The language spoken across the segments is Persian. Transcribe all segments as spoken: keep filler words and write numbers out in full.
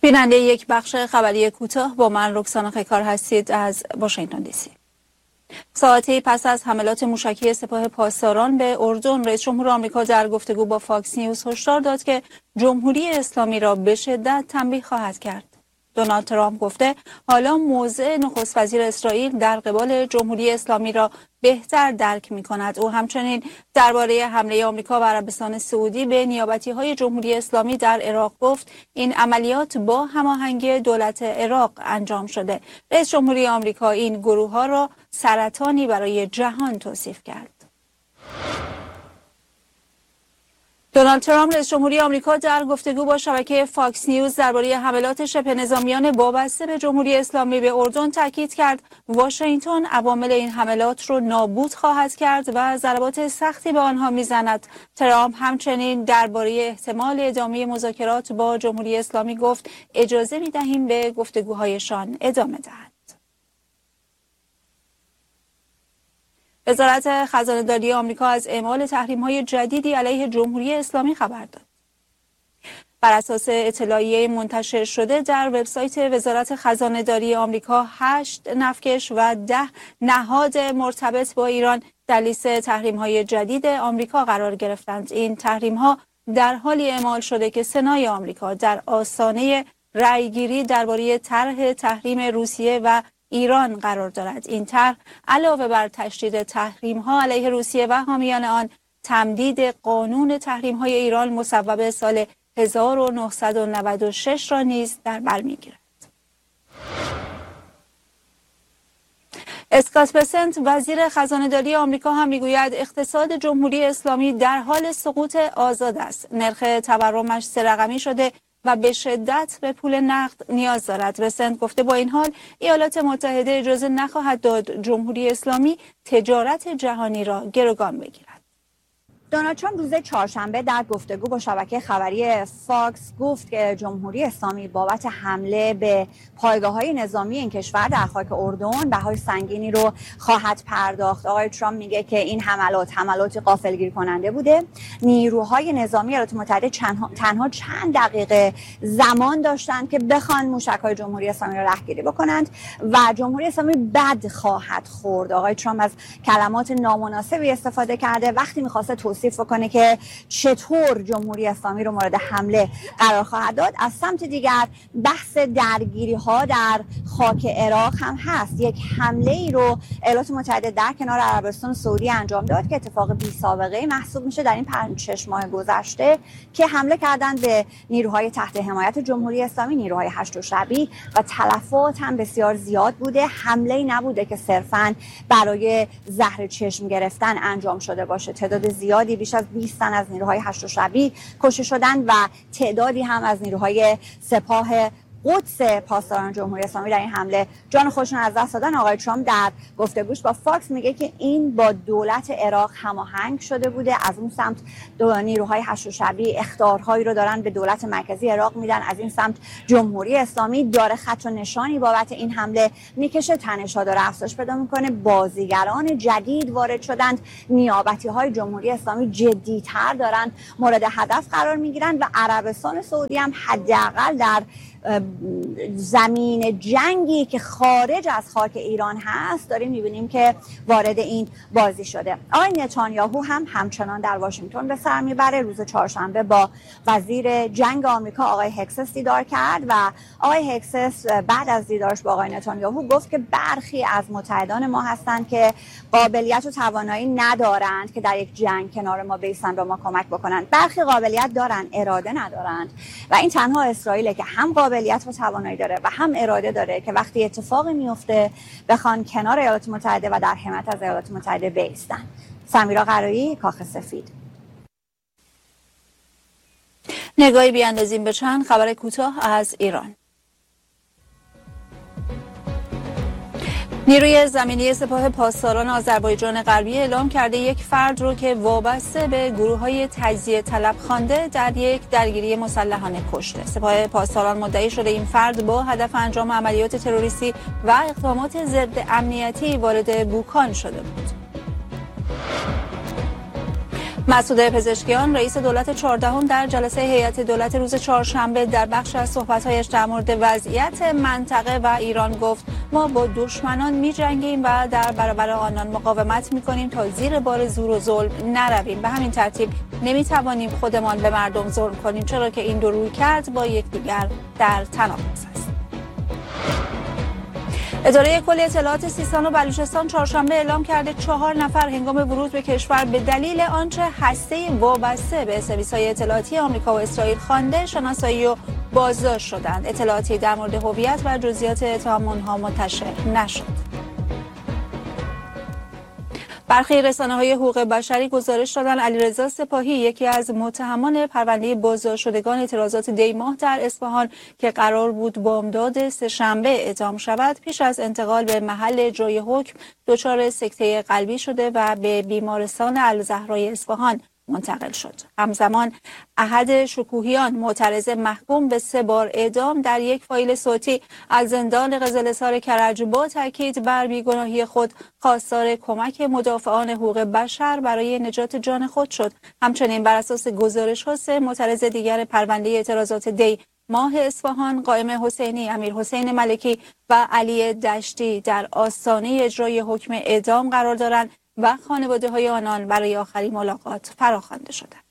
بیننده یک بخش خبری کوتاه با من رکسانا خیکار هستید از واشنگتن دی سی. ساعتی پس از حملات موشکی سپاه پاسداران به اردن، رئیس جمهور آمریکا در گفتگو با فاکس نیوز هشدار داد که جمهوری اسلامی را به شدت تنبیه خواهد کرد. دونالد ترامپ گفته حالا موضع نخست وزیر اسرائیل در قبال جمهوری اسلامی را بهتر درک می کند. او همچنین درباره حمله آمریکا و عربستان سعودی به نیابتی‌های جمهوری اسلامی در عراق گفت این عملیات با هماهنگی دولت عراق انجام شده. رئیس جمهوری آمریکا این گروه‌ها را سرطانی برای جهان توصیف کرد. دونالد ترامپ رئیس جمهوری آمریکا در گفتگو با شبکه فاکس نیوز درباره حملات شبه نظامیان وابسته به جمهوری اسلامی به اردن تاکید کرد واشنگتن عوامل این حملات را نابود خواهد کرد و ضربات سختی به آنها میزند. ترامپ همچنین درباره احتمال ادامه مذاکرات با جمهوری اسلامی گفت اجازه می‌دهیم به گفتگوهایشان ادامه دهند. وزارت خزانه‌داری آمریکا از اعمال تحریم‌های جدیدی علیه جمهوری اسلامی خبر داد. بر اساس اطلاعیه منتشر شده در وبسایت وزارت خزانه‌داری آمریکا، هشت نفتکش و ده نهاد مرتبط با ایران در لیست تحریم‌های جدید آمریکا قرار گرفتند. این تحریم‌ها در حالی اعمال شده که سنای آمریکا در آستانه رأیگیری درباره طرح تحریم روسیه و ایران قرار دارد. این طرح علاوه بر تشدید تحریم‌ها علیه روسیه و حامیان آن، تمدید قانون تحریم‌های ایران مصوب سال هزار و نهصد و نود و شش را نیز در بر می‌گیرد. اسکات بسنت وزیر خزانه‌داری آمریکا هم میگوید اقتصاد جمهوری اسلامی در حال سقوط آزاد است. نرخ تورمش سه رقمی شده و به شدت به پول نقد نیاز دارد. بسنت گفته با این حال ایالات متحده اجازه نخواهد داد جمهوری اسلامی تجارت جهانی را گروگان بگیرد. دونالد ترامپ روز چهارشنبه در گفتگو با شبکه خبری فاکس گفت که جمهوری اسلامی بابت حمله به پایگاه‌های نظامی این کشور در خاک اردن بهای سنگینی رو خواهد پرداخت. آقای ترامپ میگه که این حملات حملاتی غافلگیر کننده بوده. نیروهای نظامی ایالات متحده تنها چند دقیقه زمان داشتند که بخوان موشک‌های جمهوری اسلامی را رهگیری بکنند و جمهوری اسلامی بد خواهد خورد. آقای ترامپ از کلمات نامناسبی استفاده کرده وقتی می‌خواسته توصیف کنه که چطور جمهوری اسلامی رو مورد حمله قرار خواهد داد. از سمت دیگر بحث درگیری ها در خاک عراق هم هست. یک حمله ای رو ایالات متحده در کنار عربستان سعودی انجام داد که اتفاق بی سابقه محسوب میشه در این پنج شش ماه گذشته که حمله کردن به نیروهای تحت حمایت جمهوری اسلامی، نیروهای هشت شعبی، و تلفات هم بسیار زیاد بوده. حمله ای نبوده که صرفاً برای زهر چشم گرفتن انجام شده باشه. تعداد زیادی بیش از بیست تن از نیروهای هشت شعبی کشته شدند و تعدادی هم از نیروهای سپاه قدس پاسداران جمهوری اسلامی در این حمله جان خودشون از دست دادن. آقای ترامپ در گفتگوش با فاکس میگه که این با دولت عراق هماهنگ شده بوده. از اون سمت دو نیروهای هشت شعبی اخطارهایی رو دارن به دولت مرکزی عراق میدن، از این سمت جمهوری اسلامی داره خط و نشانی بابت این حمله میکشه، تنش‌ها داره افزایش پیدا میکنه، بازیگران جدید وارد شدند، نیابتی‌های جمهوری اسلامی جدی‌تر دارن مورد هدف قرار میگیرن و عربستان سعودی هم حداقل در زمین جنگی که خارج از خاک ایران هست داریم میبینیم که وارد این بازی شده. آقای نتانیاهو هم همچنان در واشنگتن به سر میبره. روز چهارشنبه با وزیر جنگ آمریکا آقای هکسس دیدار کرد و آقای هکسس بعد از دیدارش با آقای نتانیاهو گفت که برخی از متحدان ما هستند که قابلیت و توانایی ندارند که در یک جنگ کنار ما بیستن و ما کمک بکنند. برخی قابلیت دارن، اراده ندارند و این تنها اسرائیل که هم قابلیت و توانایی داره و هم اراده داره که وقتی اتفاقی میفته بخوان کنار ایالات متحده و در حمایت از ایالات متحده بایستن. سمیرا قرایی، کاخ سفید. نگاهی بیاندازیم به چند خبر کوتاه از ایران. نیروی زمینی سپاه پاسداران آذربایجان غربی اعلام کرده یک فرد رو که وابسته به گروه‌های تجزیه طلب خوانده در یک درگیری مسلحانه کشته. سپاه پاسداران مدعی شده این فرد با هدف انجام عملیات تروریستی و اقدامات ضد امنیتی وارد بوکان شده بود. مسعود پزشکیان رئیس دولت چهاردهم در جلسه هیئت دولت روز چهارشنبه در بخش از صحبت‌هایش در مورد وضعیت منطقه و ایران گفت ما با دشمنان می‌جنگیم و در برابر آنان مقاومت می‌کنیم تا زیر بار زور و ظلم نرویم. به همین ترتیب نمی‌توانیم خودمان به مردم ظلم کنیم، چرا که این دو رویکرد با یکدیگر در تناقض است. اداره کل اطلاعات سیستان و بلوچستان چهارشنبه اعلام کرده چهار نفر هنگام ورود به کشور به دلیل آنچه هسته وابسته به سرویس‌های اطلاعاتی آمریکا و اسرائیل خوانده شناسایی و بازداشت شدند. اطلاعاتی در مورد هویت و جزئیات اتهام آنها منتشر نشد. برخی رسانه‌های حقوق بشری گزارش دادند علیرضا سپاهی، یکی از متهمان پرونده بازداشت شدگان اعتراضات دی ماه در اصفهان که قرار بود بامداد سه‌شنبه اعدام شود، پیش از انتقال به محل اجرای حکم دچار سکته قلبی شده و به بیمارستان الزهرای اصفهان منتقل شد. همزمان احد شکوهیان معترض محکوم به سه بار اعدام در یک فایل صوتی از زندان قزل‌حصار کرج با تاکید بر بیگناهی خود خواستار کمک مدافعان حقوق بشر برای نجات جان خود شد. همچنین بر اساس گزارش‌ها سه معترض دیگر پرونده اعتراضات دی ماه اصفهان، قائم حسینی، امیر حسین ملکی و علی دشتی در آستانه اجرای حکم اعدام قرار دارند و خانواده های آنان برای آخرین ملاقات فراخوانده شدند.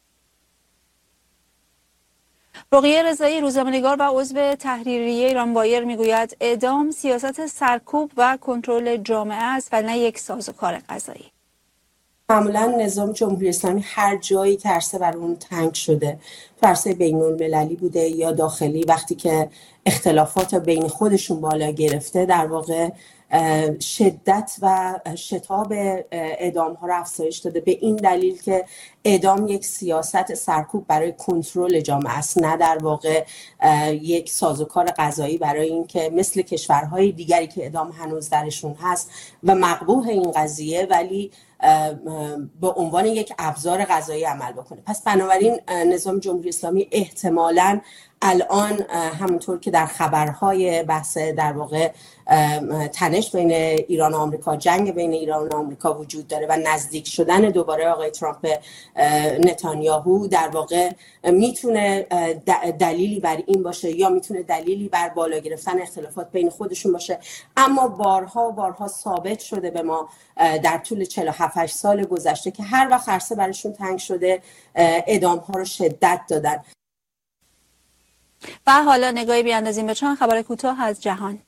رقیه رضایی، روزنامه‌نگار و عضو تحریریه ایران وایر میگوید اعدام سیاست سرکوب و کنترل جامعه است و نه یک سازوکار قضایی. معمولا نظام جمهوری اسلامی هر جایی که عرصه بر اون تنگ شده، عرصه بین‌المللی بوده یا داخلی، وقتی که اختلافات بین خودشون بالا گرفته در واقع شدت و شتاب اعدام ها رو افزایش داده، به این دلیل که اعدام یک سیاست سرکوب برای کنترل جامعه است، نه در واقع یک سازوکار قضایی برای اینکه مثل کشورهای دیگری که اعدام هنوز درشون هست و مقبوح این قضیه ولی به عنوان یک ابزار قضایی عمل بکنه. پس بنابراین نظام جمهوری اسلامی احتمالاً الان همونطور که در خبرهای بحث در واقع تنش بین ایران و آمریکا، جنگ بین ایران و آمریکا وجود داره و نزدیک شدن دوباره آقای ترامپ نتانیاهو در واقع میتونه دلیلی بر این باشه یا میتونه دلیلی بر بالا گرفتن اختلافات بین خودشون باشه. اما بارها و بارها ثابت شده به ما در طول چهل و هفت سال گذشته که هر وقت عرصه برشون تنگ شده اعدام ها رو شدت دادن. و حالا نگاهی بیاندازیم به چند خبر کوتاه از جهان.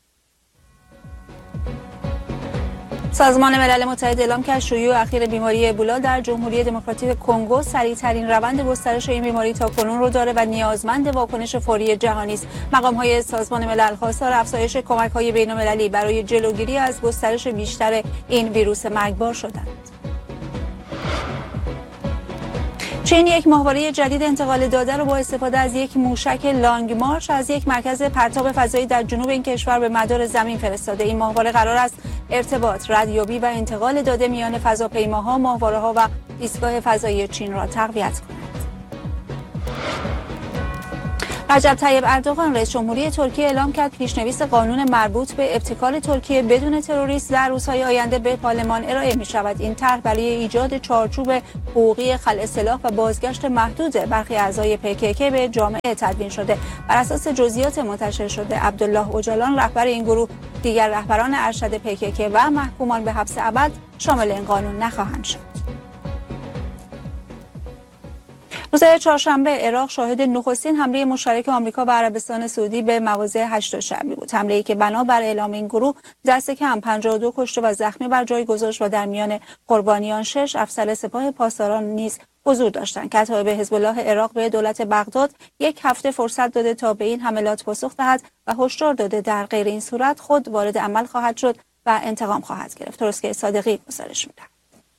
سازمان ملل متحد اعلام کرد شیوع اخیر بیماری ابولا در جمهوری دموکراتیک کنگو سریع‌ترین روند گسترش این بیماری تاکنون رو داره و نیازمند واکنش فوری جهانی است. مقام‌های سازمان ملل خواستار افزایش کمک‌های بین‌المللی برای جلوگیری از گسترش بیشتر این ویروس مرگبار شدند. چین یک ماهواره جدید انتقال داده رو با استفاده از یک موشک لانگ مارچ از یک مرکز پرتاب فضایی در جنوب این کشور به مدار زمین فرستاده. این ماهواره قرار است ارتباط، ردیابی و انتقال داده میان فضاپیماها، ماهواره‌ها و ایستگاه فضایی چین را تقویت کند. رجب طیب اردوغان رئیس جمهوری ترکیه اعلام کرد پیشنویس قانون مربوط به ابتکار ترکیه بدون تروریست در روزهای آینده به پارلمان ارائه می شود. این طرح برای ایجاد چارچوب حقوقی خلع سلاح و بازگشت محدود برخی اعضای پی کی کی به جامعه تدوین شده. بر اساس جزئیات منتشر شده عبدالله اوجالان رهبر این گروه دیگر رهبران ارشد پی کی کی و محکومان به حبس ابد شامل این قانون نخواهند شد. روز چهارشنبه عراق شاهد نخستین حمله مشترک آمریکا و عربستان سعودی به مواضع هشت شنبه بود. حمله‌ای که بنابر اعلام این گروه دست کم پنجاه و دو کشته و زخمی بر جای گذاشت و در میان قربانیان شش افسر سپاه پاسداران نیز حضور داشتند. کتایب حزب الله عراق به دولت بغداد یک هفته فرصت داده تا به این حملات پاسخ دهد و هشدار داده در غیر این صورت خود وارد عمل خواهد شد و انتقام خواهد گرفت. ترسکه صادقی گزارش می‌دهد.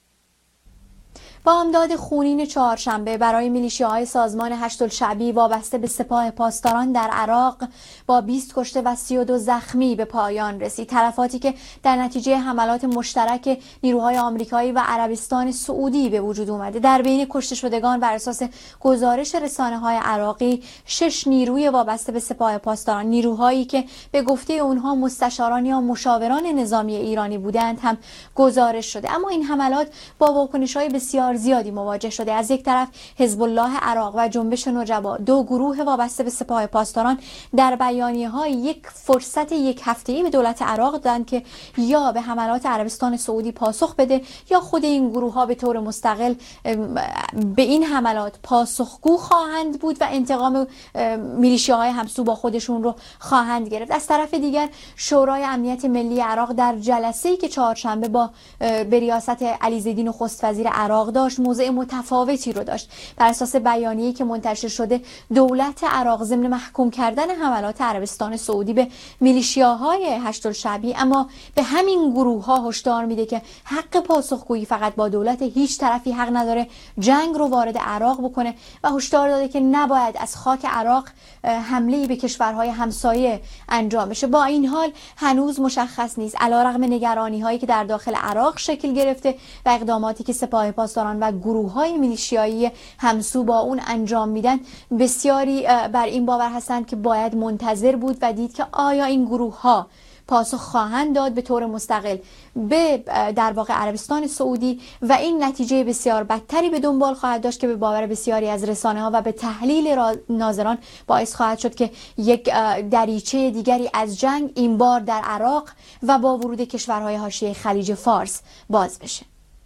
بامداد خونین چهارشنبه برای میلیشیاهای سازمان هشت‌الشعبی وابسته به سپاه پاسداران در عراق با بیست کشته و سی و دو زخمی به پایان رسید. تلفاتی که در نتیجه حملات مشترک نیروهای آمریکایی و عربستان سعودی به وجود اومده. در بین کشته شدگان بر اساس گزارش رسانه‌های عراقی شش نیروی وابسته به سپاه پاسداران، نیروهایی که به گفته اونها مستشاران یا مشاوران نظامی ایرانی بودند، هم گزارش شده. اما این حملات با واکنش‌های بسیار زیادی مواجه شده. از یک طرف حزب الله عراق و جنبش نجبا، دو گروه وابسته به سپاه پاسداران، در بیانیه‌های یک فرصت یک هفته‌ای به دولت عراق دادند که یا به حملات عربستان سعودی پاسخ بده یا خود این گروه‌ها به طور مستقل به این حملات پاسخگو خواهند بود و انتقام میلیشیاهای همسو با خودشون رو خواهند گرفت. از طرف دیگر شورای امنیت ملی عراق در جلسه‌ای که چهارشنبه با به ریاست علیزیدی نخست وزیر عراق داشت موضع متفاوتی رو داشت. بر اساس بیانیه‌ای که منتشر شده، دولت عراق ضمن محکوم کردن حملات عربستان سعودی به میلیشیاهای هشت‌الشعبی اما به همین گروه‌ها هشدار میده که حق پاسخگویی فقط با دولت، هیچ طرفی حق نداره جنگ رو وارد عراق بکنه و هشدار داده که نباید از خاک عراق حمله‌ای به کشورهای همسایه انجام بشه. با این حال هنوز مشخص نیست، علیرغم نگرانی‌هایی که در داخل عراق شکل گرفته و اقداماتی که سپاه پاسداران و گروه‌های میلیشیایی همسو با اون انجام میدن، بسیاری بر این باور هستند که باید منتظر بود و دید که آیا این گروه‌ها پاسخ خواهند داد به طور مستقل به در واقع عربستان سعودی و این نتیجه بسیار بدتری به دنبال خواهد داشت که به باور بسیاری از رسانه ها و به تحلیل ناظران باعث خواهد شد که یک دریچه دیگری از جنگ این بار در عراق و با ورود کشورهای حاشیه خلیج فارس باز بشه.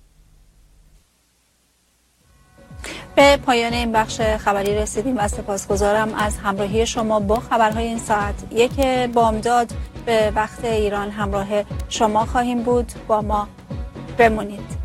به پایان این بخش خبری رسیدیم و سپاسگزارم از همراهی شما با خبرهای این ساعت. یک بامداد به وقت ایران همراه شما خواهیم بود. با ما بمونید.